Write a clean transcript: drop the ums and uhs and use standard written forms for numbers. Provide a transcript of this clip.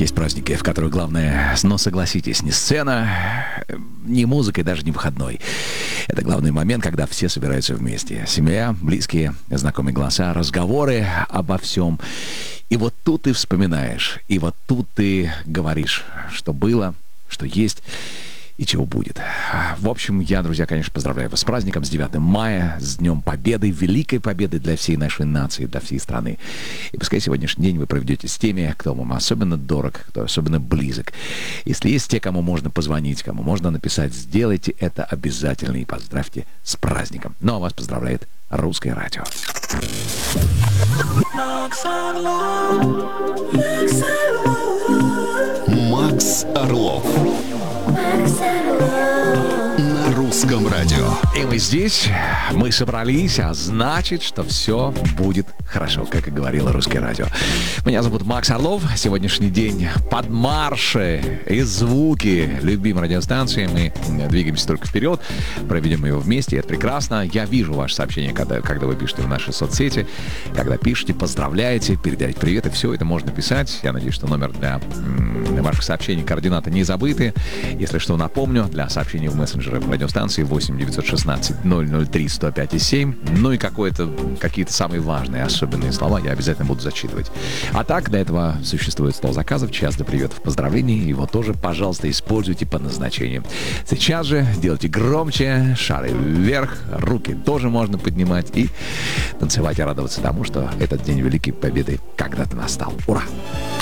Есть праздники, в которых главное, но согласитесь, не сцена, не музыка и даже не выходной. Это главный момент, когда все собираются вместе. Семья, близкие, знакомые голоса, разговоры обо всем. И вот тут ты вспоминаешь, и вот тут ты говоришь, что было, что есть и чего будет. В общем, я, друзья, конечно, поздравляю вас с праздником, с 9 мая, с Днем Победы, великой победы для всей нашей нации, для всей страны. И пускай сегодняшний день вы проведете с теми, кто вам особенно дорог, кто особенно близок. Если есть те, кому можно позвонить, кому можно написать, сделайте это обязательно и поздравьте с праздником. Ну, а вас поздравляет Русское радио. Макс Орлов. На Русском радио. И мы здесь, мы собрались, а значит, что все будет хорошо, как и говорило Русское радио. Меня зовут Макс Орлов. Сегодняшний день под марши и звуки любимой радиостанции. Мы двигаемся только вперед, проведем его вместе, это прекрасно. Я вижу ваши сообщения, когда вы пишете в наши соцсети, когда пишете, поздравляете, передаете привет, и все это можно писать. Я надеюсь, что номер для ваших сообщений, координаты не забыты. Если что, напомню, для сообщений в мессенджерах радиостанции 8 916 003 105 и 7. Ну и какие-то самые важные, особенные слова я обязательно буду зачитывать. А так, для этого существует стол заказов, час для приветов, поздравлений. Его тоже, пожалуйста, используйте по назначению. Сейчас же делайте громче, шары вверх, руки тоже можно поднимать и танцевать и радоваться тому, что этот день Великой Победы когда-то настал. Ура!